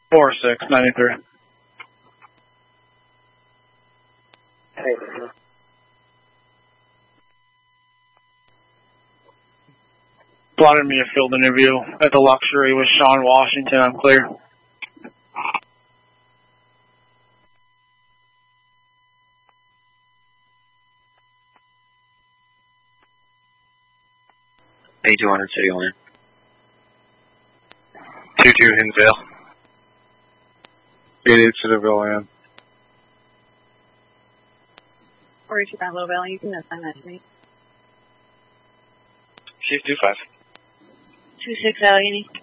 4693. Wanted me a field interview at the Luxury with Sean Washington. I'm clear. A200 City Line. 22 Hinsdale. 88 Cedarville Land. 425 Low Valley, you can assign that to me. Chief 25. 26 Allegheny.